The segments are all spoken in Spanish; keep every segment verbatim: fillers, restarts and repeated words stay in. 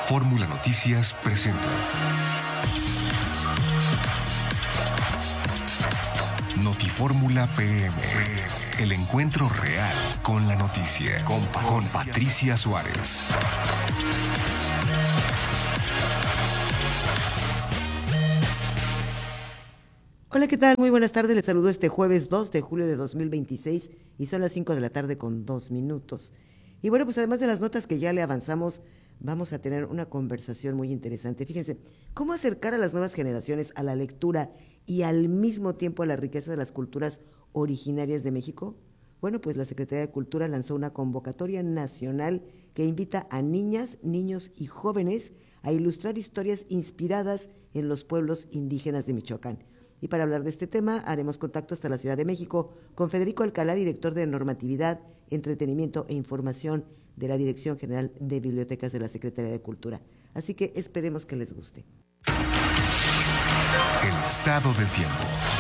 Fórmula Noticias presenta Notifórmula P M, el encuentro real con la noticia, con, con Patricia Suárez. Hola, ¿qué tal? Muy buenas tardes, les saludo este jueves dos de julio de dos mil veintiséis y son las cinco de la tarde con dos minutos. Y bueno, pues además de las notas que ya le avanzamos, vamos a tener una conversación muy interesante. Fíjense, ¿cómo acercar a las nuevas generaciones a la lectura y al mismo tiempo a la riqueza de las culturas originarias de México? Bueno, pues la Secretaría de Cultura lanzó una convocatoria nacional que invita a niñas, niños y jóvenes a ilustrar historias inspiradas en los pueblos indígenas de Michoacán. Y para hablar de este tema, haremos contacto hasta la Ciudad de México con Federico Alcalá, director de Normatividad, Entretenimiento e Información de la Dirección General de Bibliotecas de la Secretaría de Cultura. Así que esperemos que les guste. El estado del tiempo.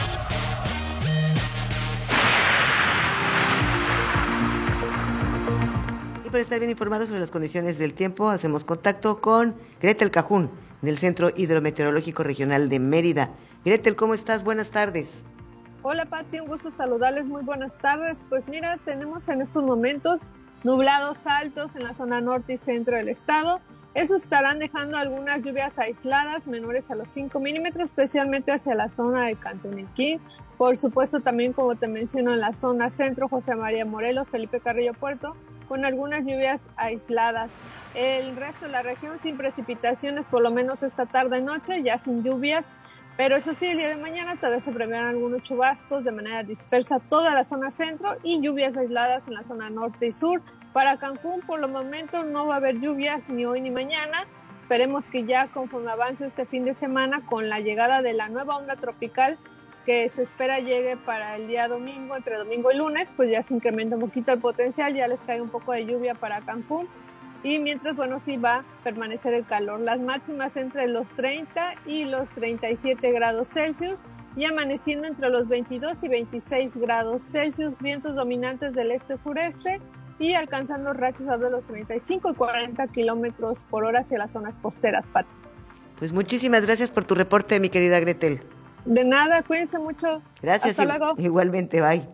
Y para estar bien informados sobre las condiciones del tiempo, hacemos contacto con Gretel Cajún, del Centro Hidrometeorológico Regional de Mérida. Gretel, ¿cómo estás? Buenas tardes. Hola, Pati, un gusto saludarles, muy buenas tardes. Pues mira, tenemos en estos momentos nublados altos en la zona norte y centro del estado. Esos estarán dejando algunas lluvias aisladas menores a los cinco milímetros, especialmente hacia la zona de Cantenequín. Por supuesto, también, como te menciono, en la zona centro, José María Morelos, Felipe Carrillo Puerto, con algunas lluvias aisladas. El resto de la región sin precipitaciones, por lo menos esta tarde y noche, ya sin lluvias. Pero eso sí, el día de mañana todavía se prevén algunos chubascos de manera dispersa toda la zona centro y lluvias aisladas en la zona norte y sur. Para Cancún, por el momento, no va a haber lluvias ni hoy ni mañana. Esperemos que ya conforme avance este fin de semana, con la llegada de la nueva onda tropical que se espera llegue para el día domingo, entre domingo y lunes, pues ya se incrementa un poquito el potencial, ya les cae un poco de lluvia para Cancún. Y mientras, bueno, sí va a permanecer el calor. Las máximas entre los treinta y los treinta y siete grados Celsius y amaneciendo entre los veintidós y veintiséis grados Celsius, vientos dominantes del este-sureste y alcanzando rachas de los treinta y cinco y cuarenta kilómetros por hora hacia las zonas costeras, Pati. Pues muchísimas gracias por tu reporte, mi querida Gretel. De nada, cuídense mucho. Gracias. Hasta luego. Igualmente, bye.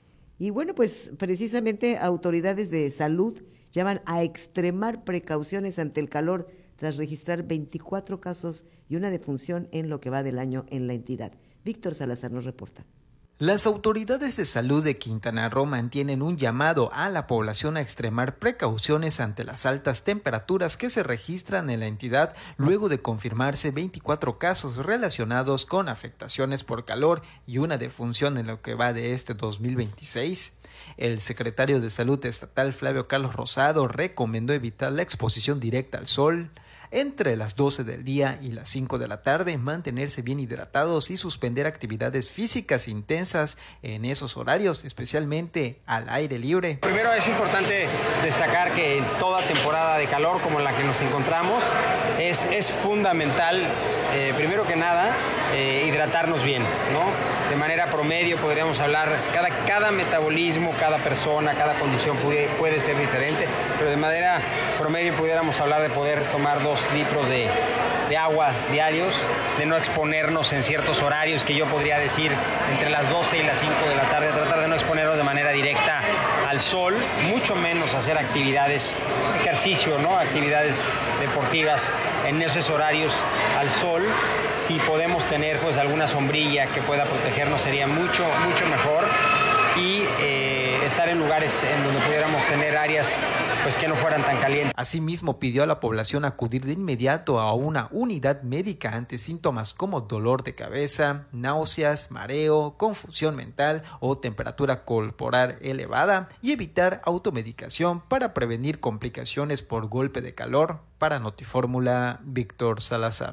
Y bueno, pues precisamente autoridades de salud llaman a extremar precauciones ante el calor tras registrar veinticuatro casos y una defunción en lo que va del año en la entidad. Víctor Salazar nos reporta. Las autoridades de salud de Quintana Roo mantienen un llamado a la población a extremar precauciones ante las altas temperaturas que se registran en la entidad luego de confirmarse veinticuatro casos relacionados con afectaciones por calor y una defunción en lo que va de este dos mil veintiséis. El secretario de Salud estatal Flavio Carlos Rosado recomendó evitar la exposición directa al sol entre las doce del día y las cinco de la tarde, mantenerse bien hidratados y suspender actividades físicas intensas en esos horarios, especialmente al aire libre. Primero es importante destacar que en toda temporada de calor como la que nos encontramos es, es fundamental, eh, primero que nada, eh, hidratarnos bien, ¿no? De manera promedio podríamos hablar, cada, cada metabolismo, cada persona, cada condición puede, puede ser diferente, pero de manera promedio pudiéramos hablar de poder tomar dos litros de, de agua diarios, de no exponernos en ciertos horarios que yo podría decir entre las doce y las cinco de la tarde, tratar de no exponernos de manera directa al sol, mucho menos hacer actividades, ejercicio, ¿no? Actividades deportivas en esos horarios al sol. Si podemos tener pues alguna sombrilla que pueda protegernos sería mucho, mucho mejor y eh, estar en lugares en donde pudiéramos tener áreas pues que no fueran tan calientes. Asimismo, pidió a la población acudir de inmediato a una unidad médica ante síntomas como dolor de cabeza, náuseas, mareo, confusión mental o temperatura corporal elevada y evitar automedicación para prevenir complicaciones por golpe de calor. Para Notifórmula, Víctor Salazar.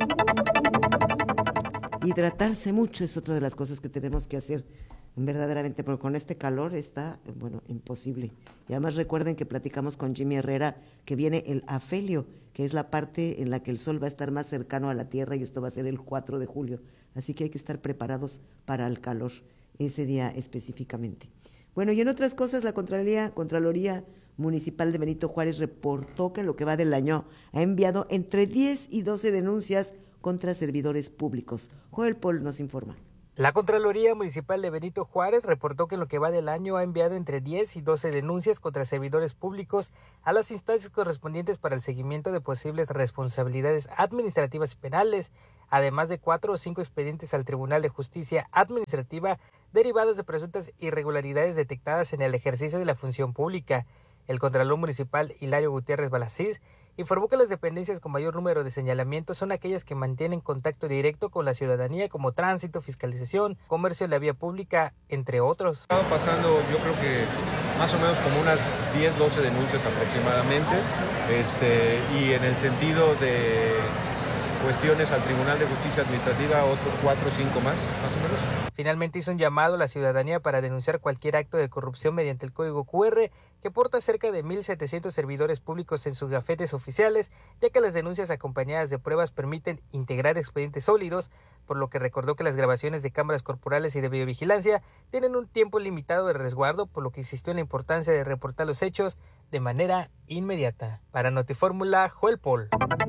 Hidratarse mucho es otra de las cosas que tenemos que hacer verdaderamente, porque con este calor está, bueno, imposible. Y además recuerden que platicamos con Jimmy Herrera que viene el afelio, que es la parte en la que el sol va a estar más cercano a la tierra y esto va a ser el cuatro de julio. Así que hay que estar preparados para el calor ese día específicamente. Bueno, y en otras cosas, la Contraloría, Contraloría Municipal de Benito Juárez reportó que en lo que va del año ha enviado entre diez y doce denuncias contra servidores públicos. Joel Paul nos informa. La Contraloría Municipal de Benito Juárez reportó que en lo que va del año ha enviado entre diez y doce denuncias contra servidores públicos a las instancias correspondientes para el seguimiento de posibles responsabilidades administrativas y penales, además de cuatro o cinco expedientes al Tribunal de Justicia Administrativa derivados de presuntas irregularidades detectadas en el ejercicio de la función pública. El Contralor Municipal Hilario Gutiérrez Balacís informó que las dependencias con mayor número de señalamientos son aquellas que mantienen contacto directo con la ciudadanía, como tránsito, fiscalización, comercio en la vía pública, entre otros. Estaba pasando, yo creo que más o menos como unas diez, doce denuncias aproximadamente, este, y en el sentido de cuestiones al Tribunal de Justicia Administrativa, otros cuatro o cinco más, más o menos. Finalmente hizo un llamado a la ciudadanía para denunciar cualquier acto de corrupción mediante el código cu erre que porta cerca de mil setecientos servidores públicos en sus gafetes oficiales, ya que las denuncias acompañadas de pruebas permiten integrar expedientes sólidos, por lo que recordó que las grabaciones de cámaras corporales y de videovigilancia tienen un tiempo limitado de resguardo, por lo que insistió en la importancia de reportar los hechos de manera inmediata. Para Notifórmula, Joel Paul.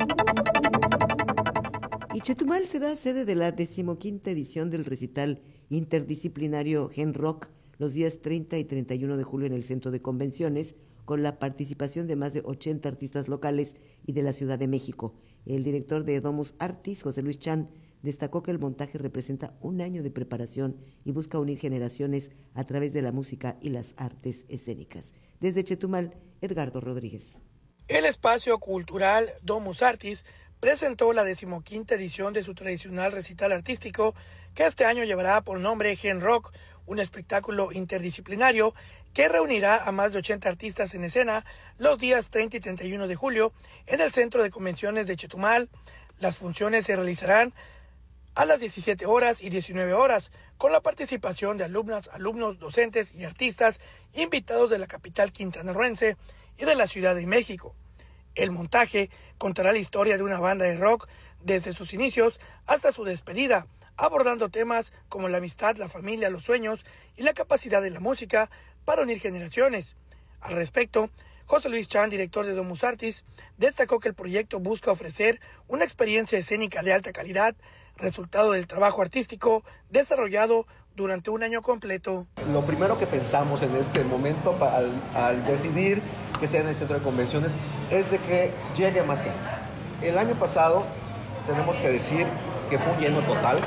Y Chetumal será sede de la decimoquinta edición del recital interdisciplinario Gen Rock los días treinta y treinta y uno de julio en el Centro de Convenciones, con la participación de más de ochenta artistas locales y de la Ciudad de México. El director de Domus Artis, José Luis Chan, destacó que el montaje representa un año de preparación y busca unir generaciones a través de la música y las artes escénicas. Desde Chetumal, Edgardo Rodríguez. El espacio cultural Domus Artis presentó la decimoquinta edición de su tradicional recital artístico, que este año llevará por nombre Gen Rock, un espectáculo interdisciplinario que reunirá a más de ochenta artistas en escena los días treinta y treinta y uno de julio en el Centro de Convenciones de Chetumal. Las funciones se realizarán a las diecisiete horas y diecinueve horas, con la participación de alumnas, alumnos, docentes y artistas invitados de la capital quintanarroense y de la Ciudad de México. El montaje contará la historia de una banda de rock desde sus inicios hasta su despedida, abordando temas como la amistad, la familia, los sueños y la capacidad de la música para unir generaciones. Al respecto, José Luis Chan, director de Domus Artis, destacó que el proyecto busca ofrecer una experiencia escénica de alta calidad, resultado del trabajo artístico desarrollado durante un año completo. Lo primero que pensamos en este momento para, al, al decidir que sea en el Centro de Convenciones es de que llegue más gente. El año pasado tenemos que decir que fue un lleno total.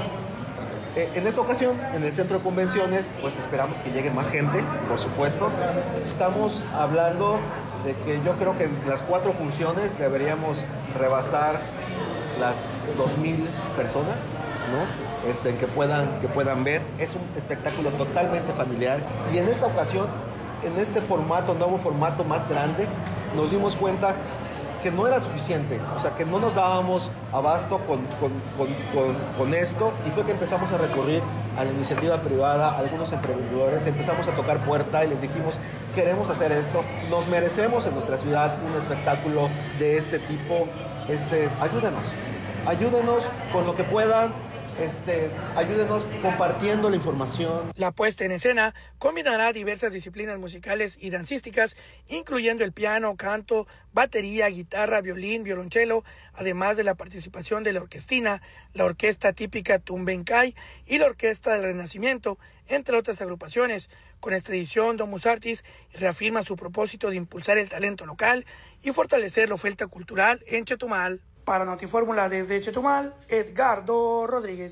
Eh, en esta ocasión, en el Centro de Convenciones, pues esperamos que llegue más gente, por supuesto. Estamos hablando de que yo creo que en las cuatro funciones deberíamos rebasar las dos mil personas, ¿no? Este, que puedan, que puedan ver. Es un espectáculo totalmente familiar. Y en esta ocasión, en este formato, nuevo formato más grande, nos dimos cuenta que no era suficiente, o sea, que no nos dábamos abasto con, con, con, con, con esto, y fue que empezamos a recurrir a la iniciativa privada, a algunos emprendedores, empezamos a tocar puerta y les dijimos, queremos hacer esto, nos merecemos en nuestra ciudad un espectáculo de este tipo, este, ayúdenos, ayúdenos con lo que puedan. Este, ayúdenos compartiendo la información. La puesta en escena combinará diversas disciplinas musicales y dancísticas, incluyendo el piano, canto, batería, guitarra, violín, violonchelo, además de la participación de la orquestina, la orquesta típica Tumbencay y la orquesta del Renacimiento, entre otras agrupaciones. Con esta edición, Domus Artis reafirma su propósito de impulsar el talento local y fortalecer la oferta cultural en Chetumal. Para Notifórmula desde Chetumal, Edgardo Rodríguez.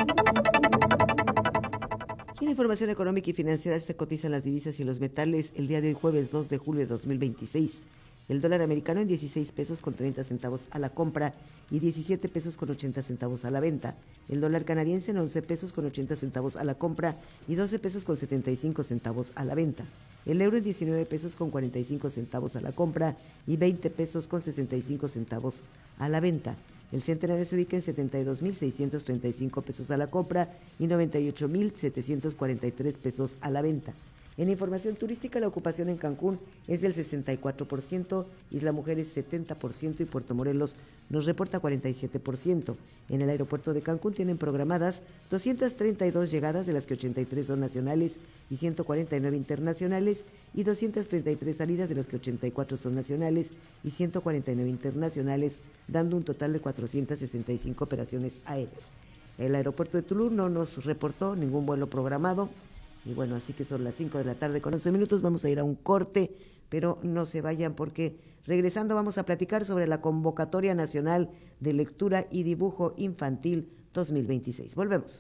Y en información económica y financiera se cotizan las divisas y los metales el día de hoy, jueves dos de julio de dos mil veintiséis. El dólar americano en dieciséis pesos con treinta centavos a la compra y diecisiete pesos con ochenta centavos a la venta. El dólar canadiense en once pesos con ochenta centavos a la compra y doce pesos con setenta y cinco centavos a la venta. El euro en diecinueve pesos con cuarenta y cinco centavos a la compra y veinte pesos con sesenta y cinco centavos a la venta. El centenario se ubica en setenta y dos mil seiscientos treinta y cinco pesos a la compra y noventa y ocho mil setecientos cuarenta y tres pesos a la venta. En información turística, la ocupación en Cancún es del sesenta y cuatro por ciento, Isla Mujeres setenta por ciento y Puerto Morelos nos reporta cuarenta y siete por ciento. En el aeropuerto de Cancún tienen programadas doscientas treinta y dos llegadas, de las que ochenta y tres son nacionales y ciento cuarenta y nueve internacionales, y doscientas treinta y tres salidas, de las que ochenta y cuatro son nacionales y ciento cuarenta y nueve internacionales, dando un total de cuatrocientas sesenta y cinco operaciones aéreas. El aeropuerto de Tulum no nos reportó ningún vuelo programado. Y bueno, así que son las cinco de la tarde con once minutos, vamos a ir a un corte, pero no se vayan porque regresando vamos a platicar sobre la Convocatoria Nacional de Lectura y Dibujo Infantil dos mil veintiséis. Volvemos.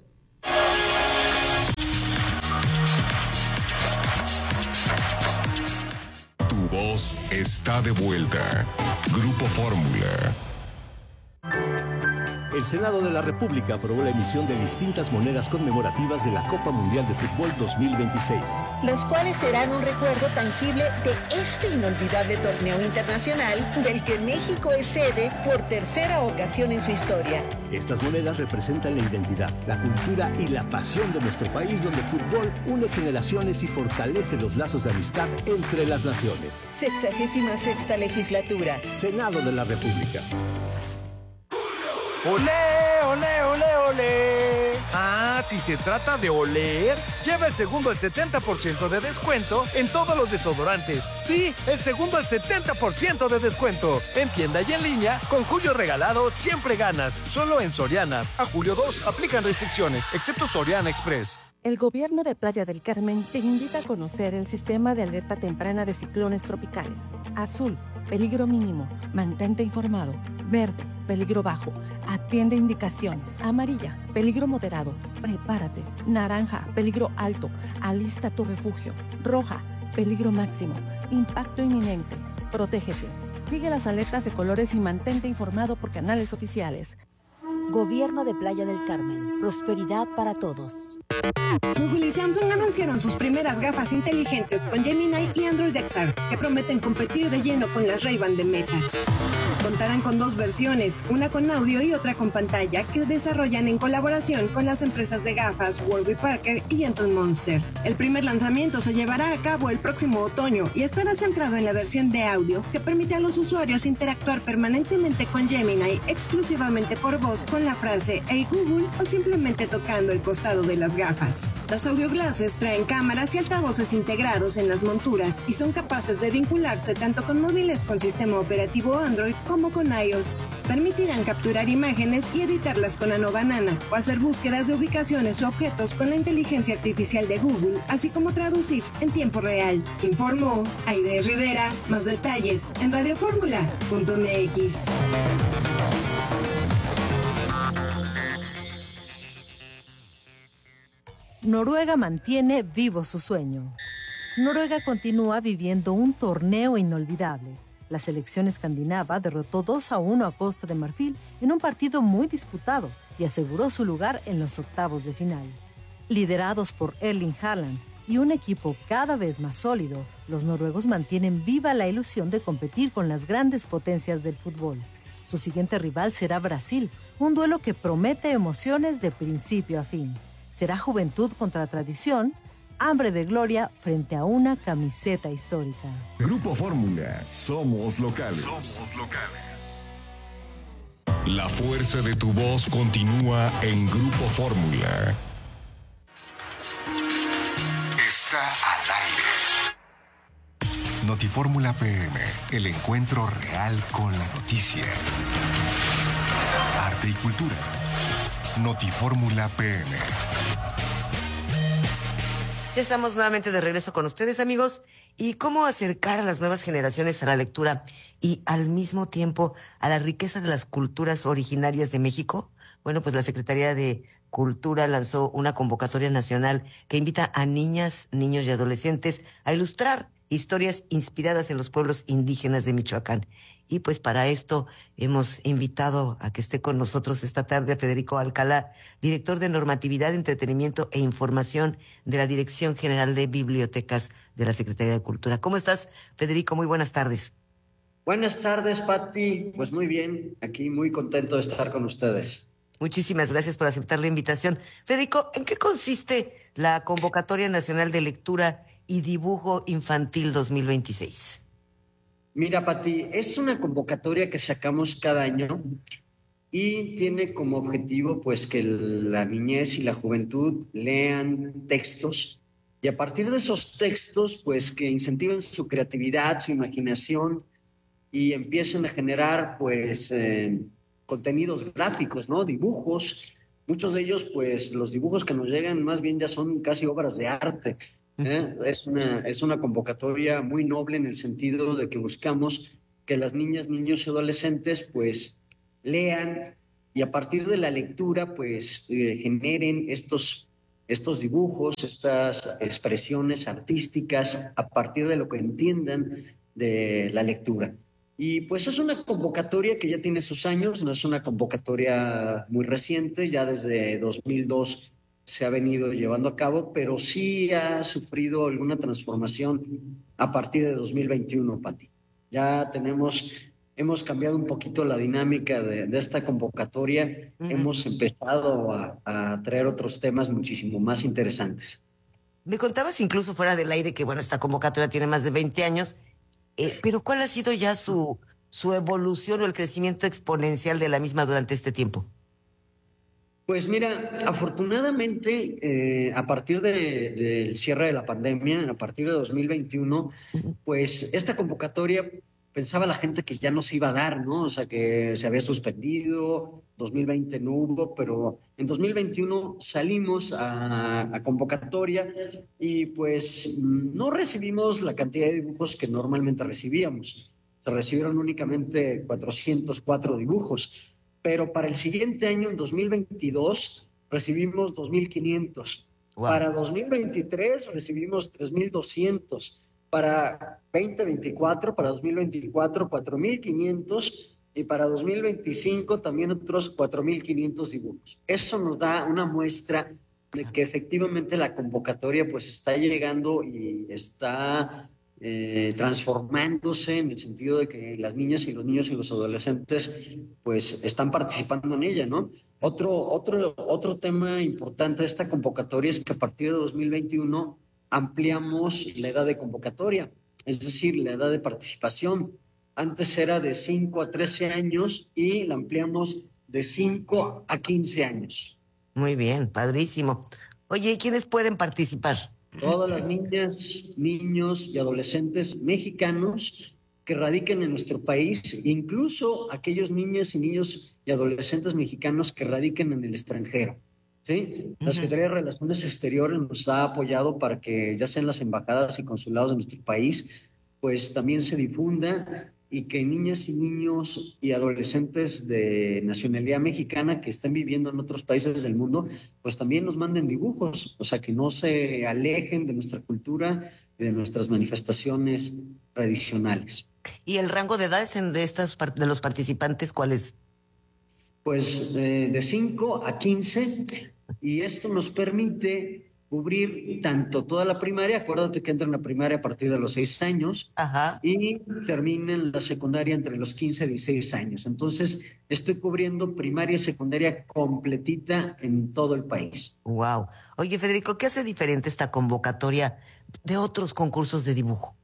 Tu voz está de vuelta. Grupo Fórmula. El Senado de la República aprobó la emisión de distintas monedas conmemorativas de la Copa Mundial de Fútbol dos mil veintiséis. Las cuales serán un recuerdo tangible de este inolvidable torneo internacional del que México es sede por tercera ocasión en su historia. Estas monedas representan la identidad, la cultura y la pasión de nuestro país, donde el fútbol une generaciones y fortalece los lazos de amistad entre las naciones. Sexagésima sexta legislatura. Senado de la República. ¡Olé, olé, olé, olé! Ah, si se trata de oler, lleva el segundo al setenta por ciento de descuento en todos los desodorantes. Sí, el segundo al setenta por ciento de descuento. En tienda y en línea, con Julio Regalado siempre ganas. Solo en Soriana. A julio dos aplican restricciones, excepto Soriana Express. El gobierno de Playa del Carmen te invita a conocer el sistema de alerta temprana de ciclones tropicales. Azul, peligro mínimo, mantente informado. Verde, peligro bajo, atiende indicaciones. Amarilla, peligro moderado, prepárate. Naranja, peligro alto, alista tu refugio. Roja, peligro máximo, impacto inminente, protégete. Sigue las alertas de colores y mantente informado por canales oficiales. Gobierno de Playa del Carmen, prosperidad para todos. Google y Samsung anunciaron sus primeras gafas inteligentes con Gemini y Android X R, que prometen competir de lleno con las Ray-Ban de Meta. Contarán con dos versiones, una con audio y otra con pantalla, que desarrollan en colaboración con las empresas de gafas Warby Parker y Gentle Monster. El primer lanzamiento se llevará a cabo el próximo otoño y estará centrado en la versión de audio, que permite a los usuarios interactuar permanentemente con Gemini exclusivamente por voz con la frase "Hey Google" o simplemente tocando el costado de las gafas. Las audio glasses traen cámaras y altavoces integrados en las monturas y son capaces de vincularse tanto con móviles con sistema operativo Android como con iOS. Permitirán capturar imágenes y editarlas con Nano Banana o hacer búsquedas de ubicaciones o objetos con la inteligencia artificial de Google, así como traducir en tiempo real. Informó Aide Rivera. Más detalles en radioformula punto m x. Noruega mantiene vivo su sueño. Noruega continúa viviendo un torneo inolvidable. La selección escandinava derrotó dos a uno a Costa de Marfil en un partido muy disputado y aseguró su lugar en los octavos de final. Liderados por Erling Haaland y un equipo cada vez más sólido, los noruegos mantienen viva la ilusión de competir con las grandes potencias del fútbol. Su siguiente rival será Brasil, un duelo que promete emociones de principio a fin. Será juventud contra tradición, hambre de gloria frente a una camiseta histórica. Grupo Fórmula, somos locales. Somos locales. La fuerza de tu voz continúa en Grupo Fórmula. Está al aire. Notifórmula P M, el encuentro real con la noticia. Arte y cultura. Notifórmula P M. Ya estamos nuevamente de regreso con ustedes, amigos. ¿Y cómo acercar a las nuevas generaciones a la lectura y al mismo tiempo a la riqueza de las culturas originarias de México? Bueno, pues la Secretaría de Cultura lanzó una convocatoria nacional que invita a niñas, niños y adolescentes a ilustrar historias inspiradas en los pueblos indígenas de Michoacán. Y pues para esto hemos invitado a que esté con nosotros esta tarde a Federico Alcalá, director de Normatividad, Entretenimiento e Información de la Dirección General de Bibliotecas de la Secretaría de Cultura. ¿Cómo estás, Federico? Muy buenas tardes. Buenas tardes, Pati. Pues muy bien, aquí muy contento de estar con ustedes. Muchísimas gracias por aceptar la invitación. Federico, ¿en qué consiste la Convocatoria Nacional de Lectura y Dibujo Infantil dos mil veintiséis? Mira, Pati, es una convocatoria que sacamos cada año y tiene como objetivo pues que la niñez y la juventud lean textos y a partir de esos textos pues que incentiven su creatividad, su imaginación y empiecen a generar pues eh, contenidos gráficos, ¿no? Dibujos. Muchos de ellos pues los dibujos que nos llegan más bien ya son casi obras de arte. ¿Eh? Es una, es una convocatoria muy noble en el sentido de que buscamos que las niñas, niños y adolescentes pues lean y a partir de la lectura pues eh, generen estos, estos dibujos, estas expresiones artísticas a partir de lo que entiendan de la lectura. Y pues es una convocatoria que ya tiene sus años, no es una convocatoria muy reciente, ya desde dos mil dos se ha venido llevando a cabo, pero sí ha sufrido alguna transformación a partir de dos mil veintiuno, Pati. Ya tenemos, hemos cambiado un poquito la dinámica de, de esta convocatoria, uh-huh. Hemos empezado a, a traer otros temas muchísimo más interesantes. Me contabas incluso fuera del aire que, bueno, esta convocatoria tiene más de veinte años, eh, pero ¿cuál ha sido ya su, su evolución o el crecimiento exponencial de la misma durante este tiempo? Pues mira, afortunadamente, eh, a partir del de, de cierre de la pandemia, a partir de dos mil veintiuno, pues esta convocatoria pensaba la gente que ya no se iba a dar, ¿no? O sea, que se había suspendido, dos mil veinte no hubo, pero en dos mil veintiuno salimos a, a convocatoria y pues no recibimos la cantidad de dibujos que normalmente recibíamos. Se recibieron únicamente cuatrocientos cuatro dibujos. Pero para el siguiente año, en dos mil veintidós, recibimos dos mil quinientos. Wow. Para dos mil veintitrés recibimos tres mil doscientos. Para veinte veinticuatro, para dos mil veinticuatro, cuatro mil quinientos. Y para dos mil veinticinco también otros cuatro mil quinientos dibujos. Eso nos da una muestra de que efectivamente la convocatoria pues está llegando y está... Eh, transformándose en el sentido de que las niñas y los niños y los adolescentes pues están participando en ella, ¿no? Otro, otro, otro tema importante de esta convocatoria es que a partir de dos mil veintiuno ampliamos la edad de convocatoria, es decir, la edad de participación. Antes era de cinco a trece años y la ampliamos de cinco a quince años. Muy bien, padrísimo. Oye, ¿y quiénes pueden participar? Todas las niñas, niños y adolescentes mexicanos que radiquen en nuestro país, incluso aquellos niñas y niños y adolescentes mexicanos que radiquen en el extranjero, ¿sí? Uh-huh. La Secretaría de Relaciones Exteriores nos ha apoyado para que, ya sean las embajadas y consulados de nuestro país, pues también se difunda y que niñas y niños y adolescentes de nacionalidad mexicana que estén viviendo en otros países del mundo, pues también nos manden dibujos, o sea, que no se alejen de nuestra cultura y de nuestras manifestaciones tradicionales. ¿Y el rango de edades de, estas, de los participantes cuál es? Pues eh, de cinco a quince, y esto nos permite cubrir tanto toda la primaria, acuérdate que entra en la primaria a partir de los seis años. Ajá. Y termina en la secundaria entre los quince y dieciséis años. Entonces, estoy cubriendo primaria y secundaria completita en todo el país. Wow. Oye, Federico, ¿qué hace diferente esta convocatoria de otros concursos de dibujo?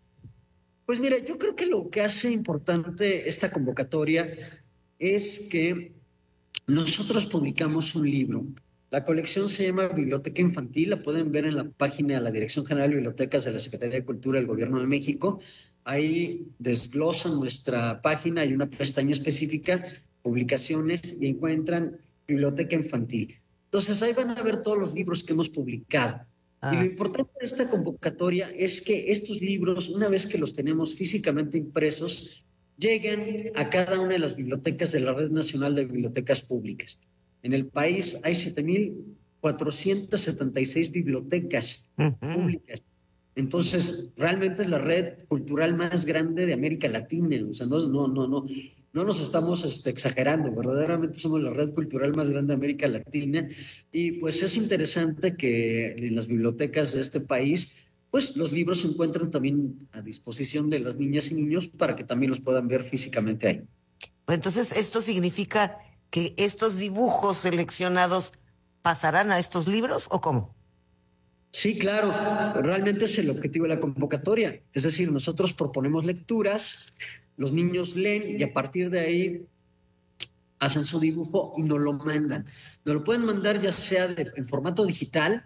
Pues mira, yo creo que lo que hace importante esta convocatoria es que nosotros publicamos un libro. La colección se llama Biblioteca Infantil, la pueden ver en la página de la Dirección General de Bibliotecas de la Secretaría de Cultura del Gobierno de México. Ahí desglosan nuestra página, hay una pestaña específica, publicaciones, y encuentran Biblioteca Infantil. Entonces ahí van a ver todos los libros que hemos publicado. Ah. Y lo importante de esta convocatoria es que estos libros, una vez que los tenemos físicamente impresos, llegan a cada una de las bibliotecas de la Red Nacional de Bibliotecas Públicas. En el país hay siete mil cuatrocientas setenta y seis bibliotecas uh-huh. públicas. Entonces, realmente es la red cultural más grande de América Latina. O sea, no, no, no, no, no nos estamos este, exagerando. Verdaderamente somos la red cultural más grande de América Latina. Y pues es interesante que en las bibliotecas de este país, pues los libros se encuentran también a disposición de las niñas y niños para que también los puedan ver físicamente ahí. Entonces, esto significa que estos dibujos seleccionados pasarán a estos libros, ¿o cómo? Sí, claro, realmente es el objetivo de la convocatoria. Es decir, nosotros proponemos lecturas, los niños leen y a partir de ahí hacen su dibujo y nos lo mandan. Nos lo pueden mandar ya sea de, en formato digital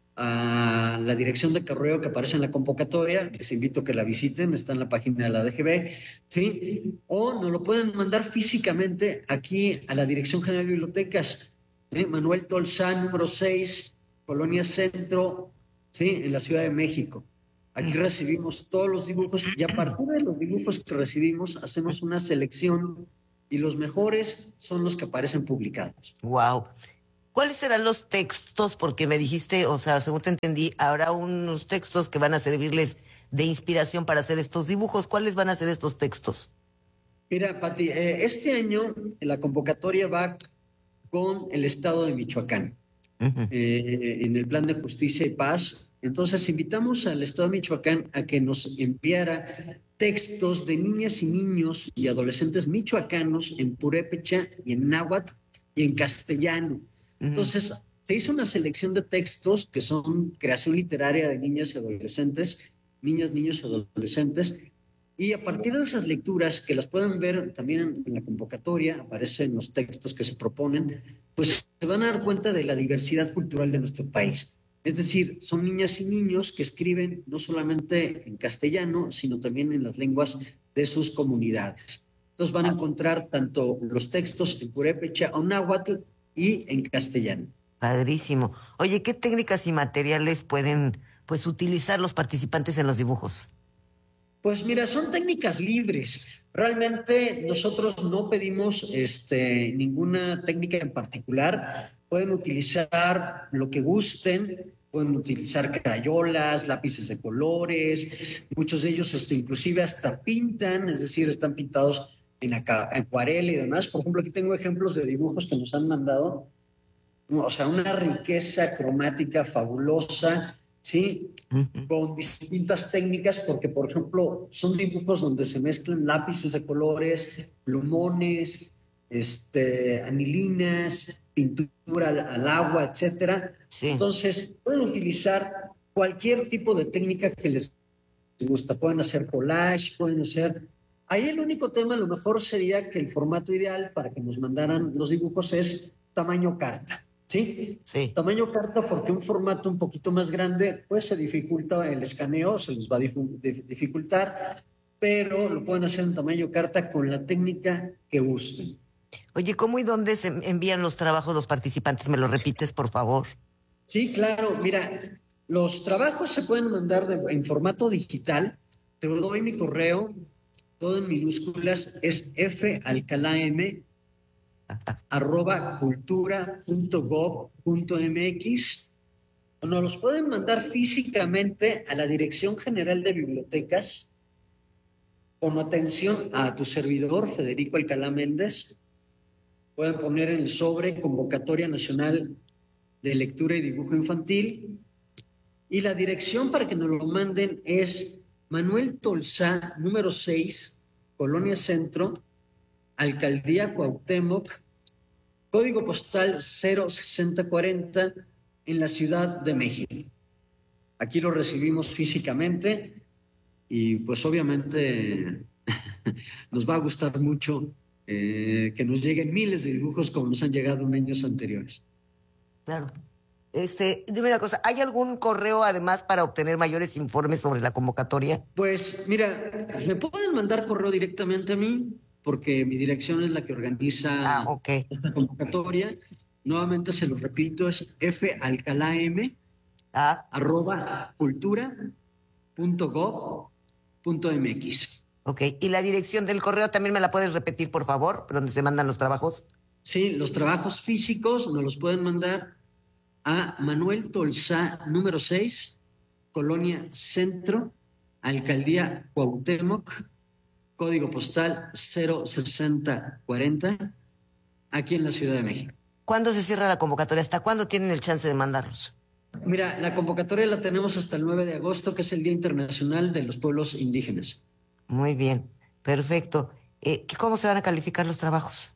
a la dirección de correo que aparece en la convocatoria, que les invito a que la visiten, está en la página de la D G B, ¿sí? O nos lo pueden mandar físicamente aquí a la Dirección General de Bibliotecas, ¿eh? Manuel Tolsá, número seis, Colonia Centro, ¿sí? En la Ciudad de México. Aquí recibimos todos los dibujos y a partir de los dibujos que recibimos hacemos una selección y los mejores son los que aparecen publicados. Wow. ¿Cuáles serán los textos? Porque me dijiste, o sea, según te entendí, habrá unos textos que van a servirles de inspiración para hacer estos dibujos. ¿Cuáles van a ser estos textos? Mira, Pati, eh, este año la convocatoria va con el estado de Michoacán, uh-huh. eh, en el Plan de Justicia y Paz. Entonces invitamos al estado de Michoacán a que nos enviara textos de niñas y niños y adolescentes michoacanos en purépecha y en náhuatl y en castellano. Uh-huh. Entonces se hizo una selección de textos que son creación literaria de niñas y adolescentes, niñas, niños y adolescentes, y a partir de esas lecturas, que las pueden ver también en, en la convocatoria, aparecen los textos que se proponen, pues se van a dar cuenta de la diversidad cultural de nuestro país. Es decir, son niñas y niños que escriben no solamente en castellano, sino también en las lenguas de sus comunidades. Entonces van a encontrar tanto los textos en purépecha o náhuatl y en castellano. Padrísimo. Oye, ¿qué técnicas y materiales pueden pues utilizar los participantes en los dibujos? Pues mira, son técnicas libres. Realmente nosotros no pedimos este, ninguna técnica en particular. Pueden utilizar lo que gusten, pueden utilizar crayolas, lápices de colores, muchos de ellos este, inclusive hasta pintan, es decir, están pintados en acuarela y demás. Por ejemplo, aquí tengo ejemplos de dibujos que nos han mandado, o sea, una riqueza cromática fabulosa, ¿sí? Uh-huh. Con distintas técnicas, porque, por ejemplo, son dibujos donde se mezclan lápices de colores, plumones, este, anilinas, pintura al, al agua, etcétera. Sí. Entonces, pueden utilizar cualquier tipo de técnica que les gusta. Pueden hacer collage, pueden hacer... Ahí el único tema a lo mejor sería que el formato ideal para que nos mandaran los dibujos es tamaño carta, ¿sí? Sí. Tamaño carta, porque un formato un poquito más grande, pues se dificulta el escaneo, se les va a dificultar, pero lo pueden hacer en tamaño carta con la técnica que gusten. Oye, ¿cómo y dónde se envían los trabajos los participantes? ¿Me lo repites, por favor? Sí, claro. Mira, los trabajos se pueden mandar de, en formato digital. Te doy mi correo, todo en minúsculas, es falcalam arroba cultura punto gov punto mx. Nos los pueden mandar físicamente a la Dirección General de Bibliotecas, con atención a tu servidor, Federico Alcalá Méndez. Pueden poner en el sobre Convocatoria Nacional de Lectura y Dibujo Infantil. Y la dirección para que nos lo manden es Manuel Tolsá, número seis, Colonia Centro, Alcaldía Cuauhtémoc, código postal cero sesenta cuarenta, en la Ciudad de México. Aquí lo recibimos físicamente y pues obviamente nos va a gustar mucho eh, que nos lleguen miles de dibujos como nos han llegado en años anteriores. Claro. Este, dime una cosa, ¿hay algún correo además para obtener mayores informes sobre la convocatoria? Pues mira, me pueden mandar correo directamente a mí, porque mi dirección es la que organiza ah, okay. esta convocatoria. Nuevamente se lo repito, es falcalam ah. arroba cultura punto gov punto mx. Ok, ¿y la dirección del correo también me la puedes repetir, por favor, donde se mandan los trabajos? Sí, los trabajos físicos nos los pueden mandar a Manuel Tolsá, número seis, Colonia Centro, Alcaldía Cuauhtémoc, código postal cero sesenta cuarenta, aquí en la Ciudad de México. ¿Cuándo se cierra la convocatoria? ¿Hasta cuándo tienen el chance de mandarlos? Mira, la convocatoria la tenemos hasta el nueve de agosto, que es el Día Internacional de los Pueblos Indígenas. Muy bien, perfecto. Eh, ¿Cómo se van a calificar los trabajos?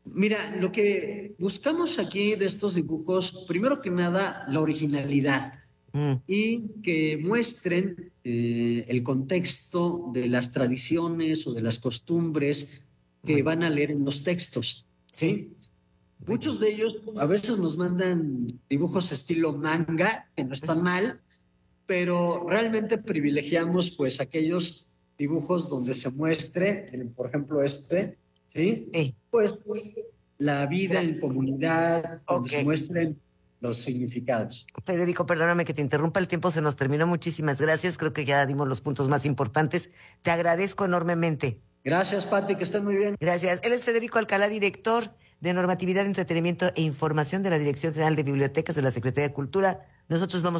Mira, lo que buscamos aquí de estos dibujos, primero que nada, la originalidad. mm. y que muestren eh, el contexto de las tradiciones o de las costumbres que van a leer en los textos. ¿sí? ¿sí? Muchos de ellos a veces nos mandan dibujos estilo manga, que no están mal, pero realmente privilegiamos pues aquellos dibujos donde se muestre, por ejemplo este, ¿sí? sí. Pues la vida en comunidad, donde okay. se muestren los significados. Federico, perdóname que te interrumpa, el tiempo se nos terminó, muchísimas gracias, creo que ya dimos los puntos más importantes, te agradezco enormemente. Gracias, Pati, que estén muy bien. Gracias, él es Federico Alcalá, director de Normatividad, Entretenimiento e Información de la Dirección General de Bibliotecas de la Secretaría de Cultura. Nosotros vamos